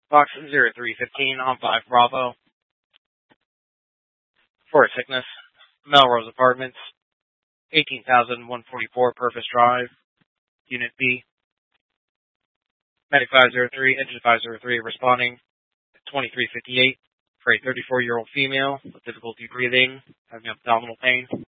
Box 0315 on 5 Bravo. Fort Sickness. Melrose Apartments. 18,144 Purpose Drive. Unit B. Medic 503, Engine 503 responding. 2358 for a 34-year-old female with difficulty breathing, having abdominal pain.